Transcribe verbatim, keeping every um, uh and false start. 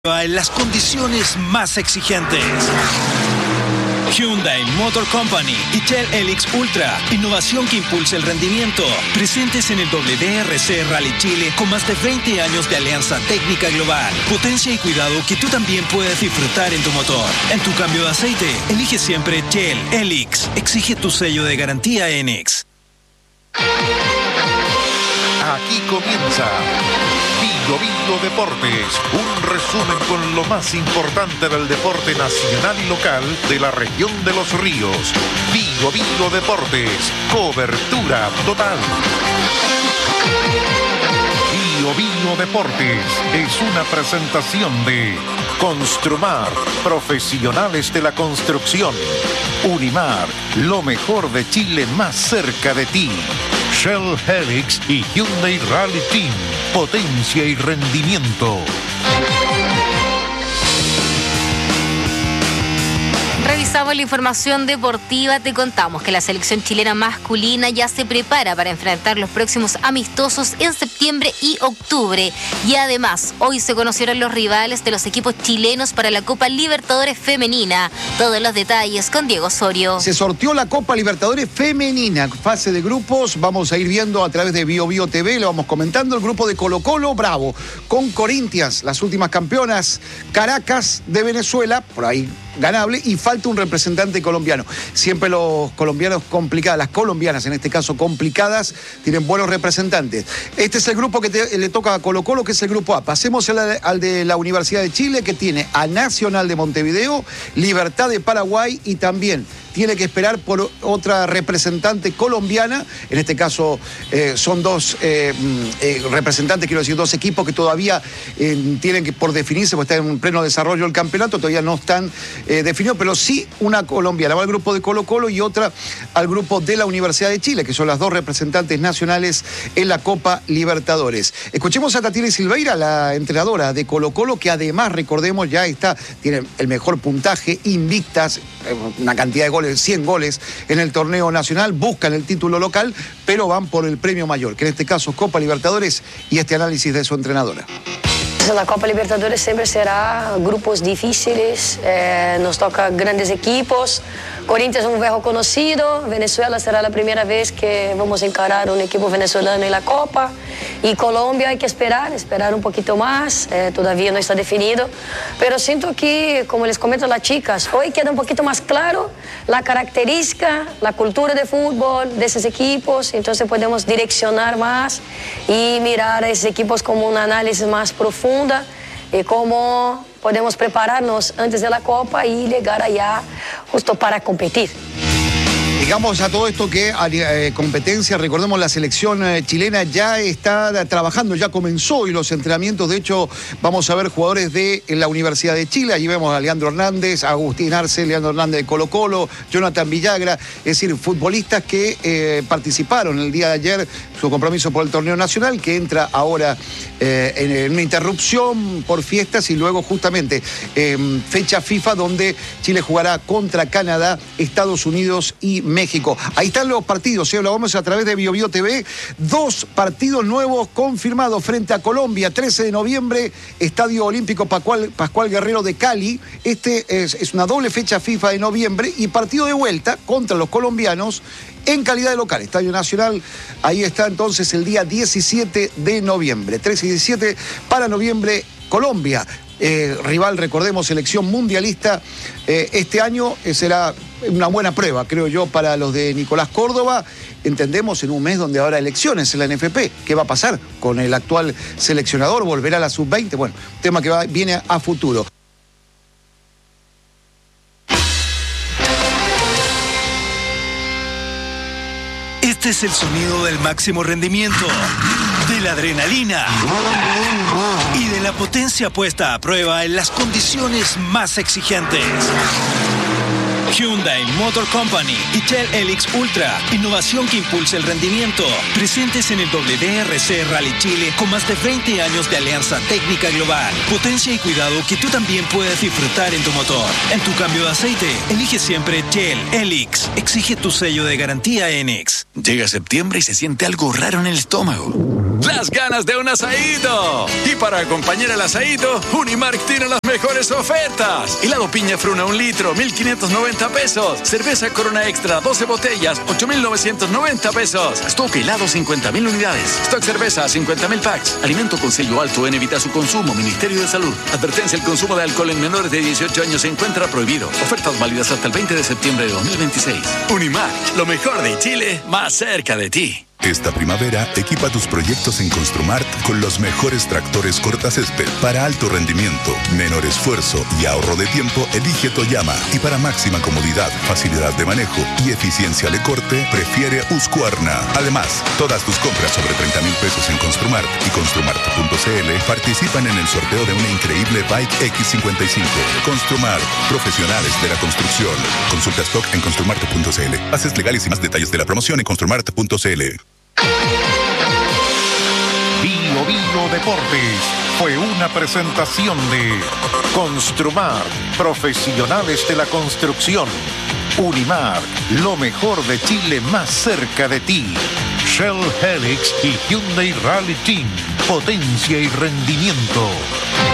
En las condiciones más exigentes. Hyundai Motor Company y Shell Helix Ultra, innovación que impulsa el rendimiento. Presentes en el W D R C Rally Chile con más de veinte años de alianza técnica global. Potencia y cuidado que tú también puedes disfrutar en tu motor. En tu cambio de aceite, elige siempre Shell Helix. Exige tu sello de garantía Enix. Aquí comienza Vigo Vigo Deportes, un resumen con lo más importante del deporte nacional y local de la región de Los Ríos. Vigo Vigo Deportes, cobertura total. Vigo Vigo Deportes es una presentación de Construmar, profesionales de la construcción. Unimar, lo mejor de Chile más cerca de ti. Shell Helix y Hyundai Rally Team, potencia y rendimiento. Revisamos la información deportiva, te contamos que la selección chilena masculina ya se prepara para enfrentar los próximos amistosos en septiembre y octubre. Y además, hoy se conocieron los rivales de los equipos chilenos para la Copa Libertadores Femenina. Todos los detalles con Diego Osorio. Se sorteó la Copa Libertadores Femenina, fase de grupos, vamos a ir viendo a través de Bio Bio T V, lo vamos comentando, el grupo de Colo Colo, bravo, con Corinthians, las últimas campeonas, Caracas de Venezuela, por ahí ganable, y falta un representante colombiano. Siempre los colombianos complicadas, las colombianas en este caso complicadas, tienen buenos representantes. Este es el grupo que te, le toca a Colo Colo, que es el grupo A. Pasemos al, al de la Universidad de Chile, que tiene a Nacional de Montevideo, Libertad de Paraguay y también tiene que esperar por otra representante colombiana. En este caso eh, son dos eh, eh, representantes, quiero decir, dos equipos que todavía eh, tienen que por definirse, porque está en pleno desarrollo el campeonato, todavía no están eh, definidos, pero sí una colombiana. Va al grupo de Colo Colo y otra al grupo de la Universidad de Chile, que son las dos representantes nacionales en la Copa Libertadores. Escuchemos a Tatiana Silveira, la entrenadora de Colo Colo, que además, recordemos, ya está, tiene el mejor puntaje, invictas, una cantidad de goles, cien goles en el torneo nacional, buscan el título local, pero van por el premio mayor, que en este caso es Copa Libertadores, y este análisis de su entrenadora. La Copa Libertadores siempre será grupos difíciles, eh, nos toca grandes equipos. Corinthians es un viejo conocido, Venezuela será la primera vez que vamos a encarar un equipo venezolano en la Copa. Y Colombia hay que esperar, esperar un poquito más, eh, todavía no está definido. Pero siento que, como les comento a las chicas, hoy queda un poquito más claro la característica, la cultura de fútbol de esos equipos, entonces podemos direccionar más y mirar a esos equipos como un análisis más profundo y cómo podemos prepararnos antes de la Copa y llegar allá justo para competir. Digamos a todo esto que a eh, competencia, recordemos, la selección eh, chilena ya está trabajando, ya comenzó y los entrenamientos, de hecho vamos a ver jugadores de la Universidad de Chile, allí vemos a Leandro Hernández, a Agustín Arce, Leandro Hernández de Colo Colo, Jonathan Villagra, es decir, futbolistas que eh, participaron el día de ayer, su compromiso por el torneo nacional, que entra ahora eh, en, en una interrupción por fiestas y luego justamente eh, fecha FIFA donde Chile jugará contra Canadá, Estados Unidos y México. Ahí están los partidos, ¿eh? Lo vamos a través de Bio Bio T V. Dos partidos nuevos confirmados frente a Colombia, trece de noviembre, Estadio Olímpico Pascual, Pascual Guerrero de Cali. Este es, es una doble fecha FIFA de noviembre y partido de vuelta contra los colombianos en calidad de local, Estadio Nacional. Ahí está entonces el día diecisiete de noviembre, trece y diecisiete para noviembre, Colombia. Eh, rival, recordemos, selección mundialista. Eh, este año eh, será una buena prueba, creo yo, para los de Nicolás Córdoba. Entendemos en un mes donde habrá elecciones en la N F P. ¿Qué va a pasar con el actual seleccionador? ¿Volverá a la sub veinte? Bueno, tema que va, viene a futuro. Este es el sonido del máximo rendimiento, de la adrenalina y de la potencia puesta a prueba en las condiciones más exigentes. Hyundai Motor Company y Shell Helix Ultra. Innovación que impulsa el rendimiento. Presentes en el W D R C Rally Chile con más de veinte años de alianza técnica global. Potencia y cuidado que tú también puedes disfrutar en tu motor. En tu cambio de aceite, elige siempre Shell Helix. Exige tu sello de garantía Enix. Llega septiembre y se siente algo raro en el estómago. ¡Las ganas de un asaído! Y para acompañar el asaído, Unimark tiene las mejores ofertas. Helado piña fruna un litro, mil quinientos noventa pesos. Cerveza Corona Extra, doce botellas, ocho mil novecientos noventa pesos. Stock helado, cincuenta mil unidades. Stock cerveza, cincuenta mil packs. Alimento con sello alto en evita su consumo. Ministerio de Salud. Advertencia, el consumo de alcohol en menores de dieciocho años se encuentra prohibido. Ofertas válidas hasta el veinte de septiembre de dos mil veintiséis. Unimark, lo mejor de Chile, más cerca de ti. Esta primavera, equipa tus proyectos en Construmart con los mejores tractores cortacésped para alto rendimiento, menor esfuerzo y ahorro de tiempo. Elige Toyama, y para máxima comodidad, facilidad de manejo y eficiencia de corte, prefiere Husqvarna. Además, todas tus compras sobre treinta mil pesos en Construmart y construmart punto c l participan en el sorteo de una increíble Bike X cincuenta y cinco. Construmart, profesionales de la construcción. Consulta stock en construmart punto c l. Bases legales y más detalles de la promoción en construmart punto c l. Bio Bio Deportes fue una presentación de Construmar, profesionales de la construcción. Unimar, lo mejor de Chile más cerca de ti. Shell Helix y Hyundai Rally Team, potencia y rendimiento.